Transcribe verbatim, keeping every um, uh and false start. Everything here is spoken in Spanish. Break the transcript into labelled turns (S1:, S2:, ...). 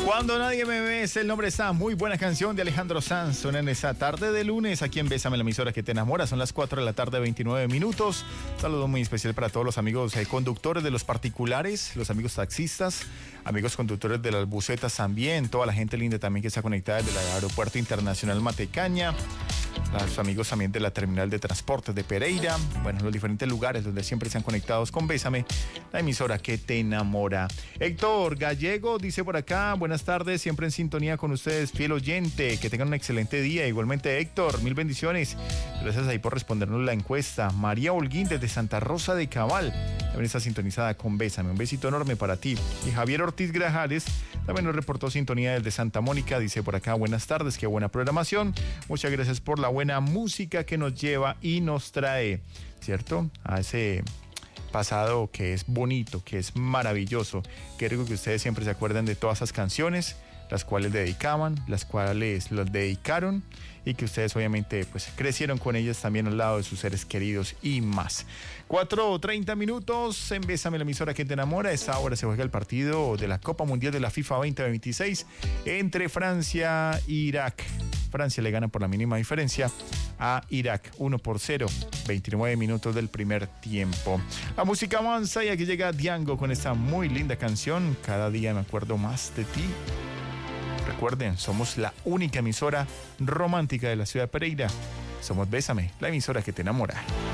S1: Cuando nadie me ve es el nombre está muy buena canción de Alejandro Sanz. Suena en esa tarde de lunes aquí en Bésame, la emisora que te enamora. Son las cuatro de la tarde, veintinueve minutos. Un saludo muy especial para todos los amigos eh, conductores de los particulares, los amigos taxistas, amigos conductores de las busetas también, toda la gente linda también que está conectada desde el Aeropuerto Internacional Matecaña, los amigos también de la Terminal de Transportes de Pereira, bueno, los diferentes lugares donde siempre están conectados con Bésame, la emisora que te enamora. Héctor Gallego dice por acá, buenas tardes, siempre en sintonía con ustedes, fiel oyente, que tengan un excelente día. Igualmente, Héctor, mil bendiciones. Gracias ahí por respondernos la encuesta. María Holguín desde Santa Rosa de Cabal también está sintonizada con Bésame. Un besito enorme para ti. Y Javier Ortiz Grajales también nos reportó sintonía desde Santa Mónica. Dice por acá, buenas tardes, qué buena programación. Muchas gracias por la buena música que nos lleva y nos trae, ¿cierto? A ese pasado que es bonito, que es maravilloso. Quiero que ustedes siempre se acuerden de todas esas canciones, las cuales dedicaban, las cuales los dedicaron y que ustedes obviamente pues crecieron con ellas también al lado de sus seres queridos y más. cuatro treinta minutos en Bésame, la emisora que te enamora. A esta hora se juega el partido de la Copa Mundial de la FIFA veinte veintiséis entre Francia e Irak. Francia le gana por la mínima diferencia a Irak, uno por cero, veintinueve minutos del primer tiempo. La música avanza y aquí llega Django con esta muy linda canción, Cada día me acuerdo más de ti. Recuerden, somos la única emisora romántica de la ciudad de Pereira. Somos Bésame, la emisora que te enamora.